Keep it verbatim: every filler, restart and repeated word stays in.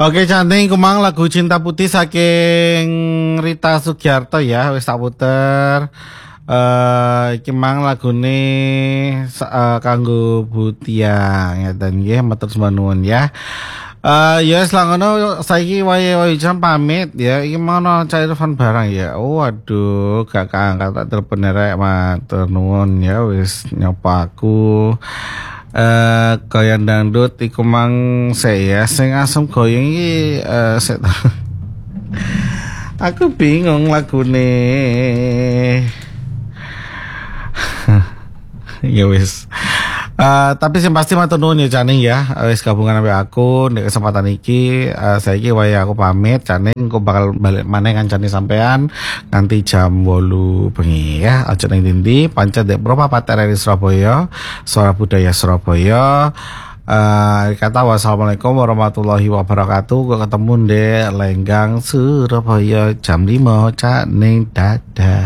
Oke, cantik kumang lagu Cinta Putih saking Rita Sugiarto ya, wis tak puter. Eh iki mang lagune uh, kanggo Butia ngeten nggih, matur sembah nuwun ya. Eh ya wis lah ngono, saiki wae-wae jam pamit ya. Iki mau cair telepon barang ya. Oh waduh, gak keangkat tak telepon rek, matur nuwun ya wis nyapa aku. Eh goyang dangdut iku mang saya sing asem goyang iki eh sik aku bingung lagune. Ya wis. Uh, tapi sing pasti matur nuwun ya Caning ya, wis gabungan sampe aku di kesempatan iki. Uh, saiki wae aku pamit Caning, aku bakal balik maneh ngancani sampean nganti jam wolu bengi ya. Aja ning ndi, pancet dek Pro Papat R R I Surabaya, Suara Budaya Surabaya. Uh, kata wassalamualaikum warahmatullahi wabarakatuh. Gue ketemu deh Lenggang Surabaya jam lima Caning, dadah.